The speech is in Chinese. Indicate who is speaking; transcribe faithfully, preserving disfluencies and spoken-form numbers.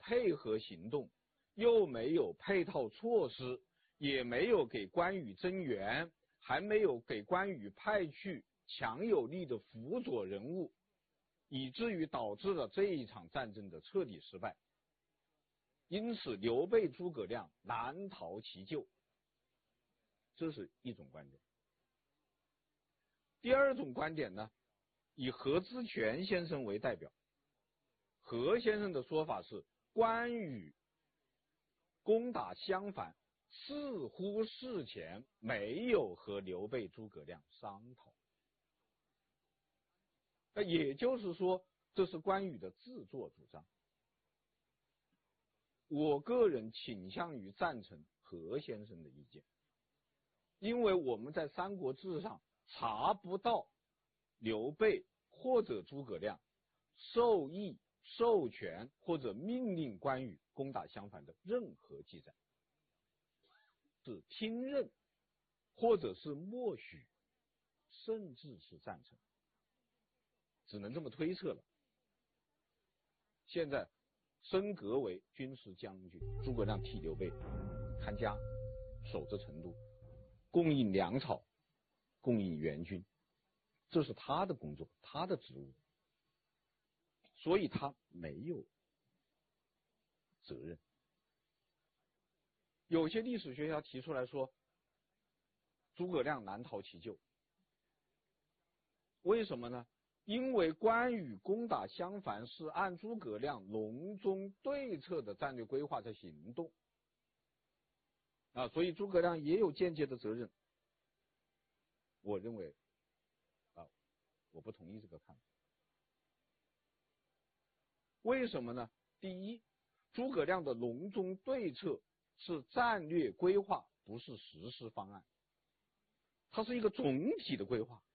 Speaker 1: 配合行动，又没有配套措施，也没有给关羽增援，还没有给关羽派去强有力的辅佐人物，以至于导致了这一场战争的彻底失败。因此刘备诸葛亮难逃其咎，这是一种观点。第二种观点呢，以何之权先生为代表。何先生的说法是，关羽攻打襄樊似乎事前没有和刘备诸葛亮商讨，那也就是说这是关羽的自作主张。我个人倾向于赞成何先生的意见，因为我们在三国志上查不到刘备或者诸葛亮授意、授权或者命令关羽攻打襄樊的任何记载，是听任或者是默许，甚至是赞成，只能这么推测了。现在升格为军师将军，诸葛亮替刘备看家，守着成都，供应粮草，供应援军，这是他的工作，他的职务，所以他没有责任。有些历史学家提出来说，诸葛亮难逃其咎，为什么呢？因为关羽攻打襄樊是按诸葛亮隆中对策的战略规划在行动啊，所以诸葛亮也有间接的责任。我认为啊，我不同意这个看法。为什么呢？第一，诸葛亮的隆中对策是战略规划，不是实施方案，它是一个总体的规划，